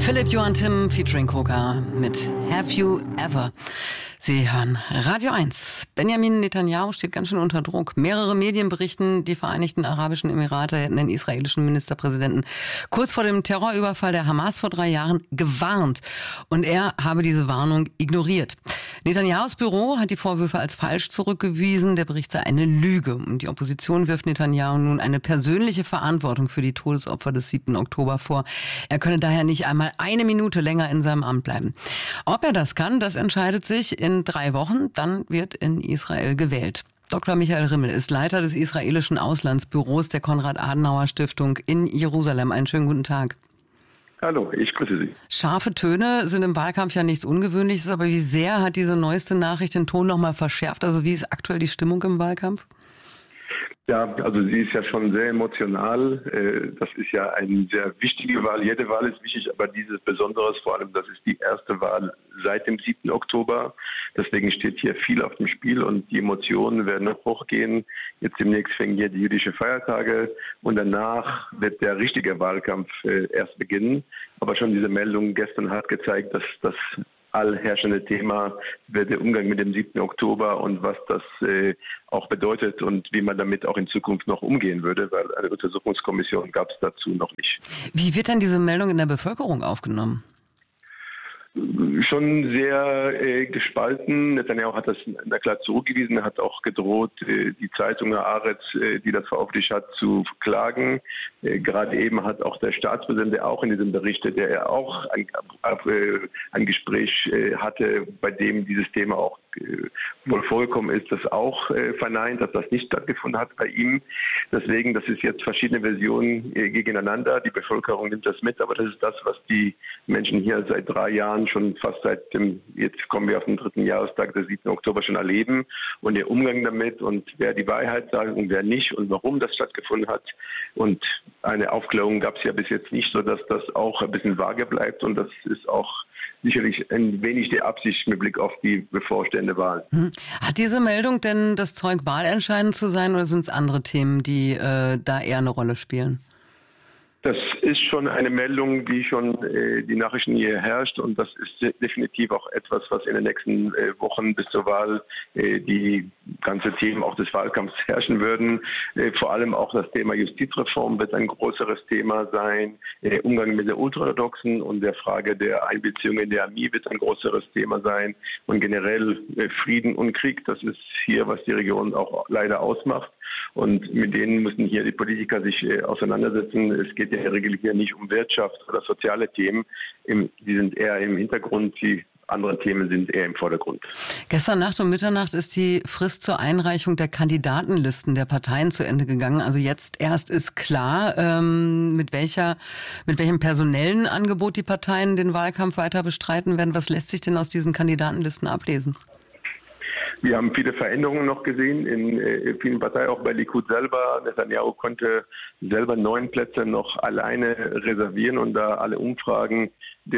Philipp Johann Timm featuring Koka mit Have You Ever. Sie hören Radio 1. Benjamin Netanyahu steht ganz schön unter Druck. Mehrere Medien berichten, die Vereinigten Arabischen Emirate hätten den israelischen Ministerpräsidenten kurz vor dem Terrorüberfall der Hamas vor 3 Jahren gewarnt. Und er habe diese Warnung ignoriert. Netanyahus Büro hat die Vorwürfe als falsch zurückgewiesen. Der Bericht sei eine Lüge. Und die Opposition wirft Netanyahu nun eine persönliche Verantwortung für die Todesopfer des 7. Oktober vor. Er könne daher nicht einmal eine Minute länger in seinem Amt bleiben. Ob er das kann, das entscheidet sich in 3 Wochen. Dann wird in Israel gewählt. Dr. Michael Rimmel ist Leiter des israelischen Auslandsbüros der Konrad-Adenauer-Stiftung in Jerusalem. Einen schönen guten Tag. Hallo, ich grüße Sie. Scharfe Töne sind im Wahlkampf ja nichts Ungewöhnliches, aber wie sehr hat diese neueste Nachricht den Ton nochmal verschärft? Also wie ist aktuell die Stimmung im Wahlkampf? Ja, also sie ist ja schon sehr emotional. Das ist ja eine sehr wichtige Wahl. Jede Wahl ist wichtig, aber dieses Besonderes, vor allem, das ist die erste Wahl seit dem 7. Oktober. Deswegen steht hier viel auf dem Spiel und die Emotionen werden noch hochgehen. Jetzt demnächst fängen hier die jüdischen Feiertage und danach wird der richtige Wahlkampf erst beginnen. Aber schon diese Meldung gestern hat gezeigt, dass das allherrschende Thema wird der Umgang mit dem 7. Oktober und was das auch bedeutet und wie man damit auch in Zukunft noch umgehen würde, weil eine Untersuchungskommission gab es dazu noch nicht. Wie wird denn diese Meldung in der Bevölkerung aufgenommen? Schon sehr gespalten. Netanyahu hat das na klar zurückgewiesen. Er hat auch gedroht, die Zeitung Haaretz, die das veröffentlicht hat, zu klagen. Gerade eben hat auch der Staatspräsident, der auch in diesem Bericht, der er auch ein Gespräch hatte, bei dem dieses Thema auch wohl vorgekommen ist, das auch verneint, dass das nicht stattgefunden hat bei ihm. Deswegen, das ist jetzt verschiedene Versionen gegeneinander. Die Bevölkerung nimmt das mit, aber das ist das, was die Menschen hier seit 3 Jahren schon fast jetzt kommen wir auf den 3. Jahrestag des 7. Oktober schon erleben. Und der Umgang damit und wer die Wahrheit sagt und wer nicht und warum das stattgefunden hat. Und eine Aufklärung gab es ja bis jetzt nicht, sodass das auch ein bisschen vage bleibt. Und das ist auch sicherlich ein wenig die Absicht mit Blick auf die bevorstehende Wahl. Hat diese Meldung denn das Zeug, wahlentscheidend zu sein, oder sind es andere Themen, die da eher eine Rolle spielen? Das ist schon eine Meldung, die schon die Nachrichten hier herrscht und das ist definitiv auch etwas, was in den nächsten Wochen bis zur Wahl die ganze Themen auch des Wahlkampfs herrschen würden. Vor allem auch das Thema Justizreform wird ein größeres Thema sein. Umgang mit der Ultraorthodoxen und der Frage der Einbeziehung in die Armee wird ein größeres Thema sein. Und generell Frieden und Krieg, das ist hier, was die Region auch leider ausmacht. Und mit denen müssen hier die Politiker sich auseinandersetzen. Es geht ja in der Regel hier nicht um Wirtschaft oder soziale Themen. Die sind eher im Hintergrund, die anderen Themen sind eher im Vordergrund. Gestern Nacht um Mitternacht ist die Frist zur Einreichung der Kandidatenlisten der Parteien zu Ende gegangen. Also jetzt erst ist klar, mit welchem personellen Angebot die Parteien den Wahlkampf weiter bestreiten werden. Was lässt sich denn aus diesen Kandidatenlisten ablesen? Wir haben viele Veränderungen noch gesehen in vielen Parteien, auch bei Likud selber. Netanyahu konnte selber 9 Plätze noch alleine reservieren und da alle Umfragen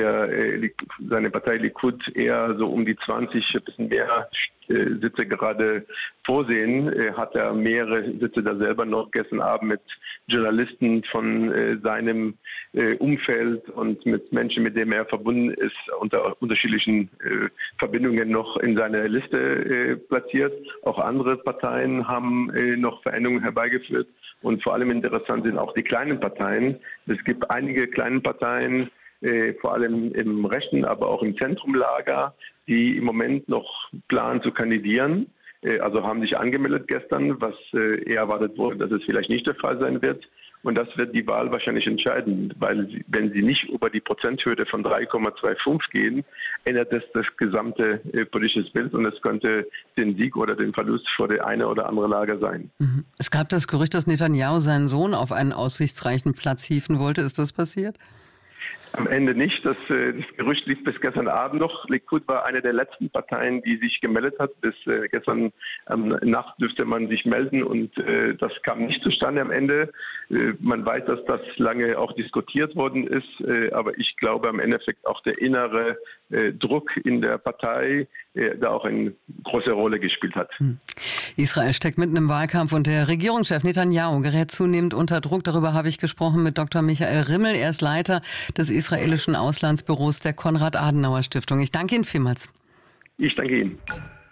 seine Partei Likud eher so um die 20, ein bisschen mehr Sitze gerade vorsehen, hat er mehrere Sitze da selber noch gestern Abend mit Journalisten von seinem Umfeld und mit Menschen, mit denen er verbunden ist, unter unterschiedlichen Verbindungen noch in seine Liste platziert. Auch andere Parteien haben noch Veränderungen herbeigeführt und vor allem interessant sind auch die kleinen Parteien. Es gibt einige kleine Parteien, vor allem im rechten, aber auch im Zentrumlager, die im Moment noch planen zu kandidieren. Also haben sich angemeldet gestern, was eher erwartet wurde, dass es vielleicht nicht der Fall sein wird. Und das wird die Wahl wahrscheinlich entscheiden, weil wenn sie nicht über die Prozenthürde von 3,25 gehen, ändert das gesamte politische Bild und es könnte den Sieg oder den Verlust vor der eine oder andere Lager sein. Es gab das Gerücht, dass Netanyahu seinen Sohn auf einen aussichtsreichen Platz hieven wollte. Ist das passiert? Am Ende nicht. Das Gerücht lief bis gestern Abend noch. Likud war eine der letzten Parteien, die sich gemeldet hat. Bis gestern Nacht dürfte man sich melden und das kam nicht zustande am Ende. Man weiß, dass das lange auch diskutiert worden ist, aber ich glaube am Endeffekt auch der innere Druck in der Partei da auch eine große Rolle gespielt hat. Israel steckt mitten im Wahlkampf und der Regierungschef Netanyahu gerät zunehmend unter Druck. Darüber habe ich gesprochen mit Dr. Michael Rimmel. Er ist Leiter des israelischen Auslandsbüros der Konrad-Adenauer-Stiftung. Ich danke Ihnen vielmals. Ich danke Ihnen.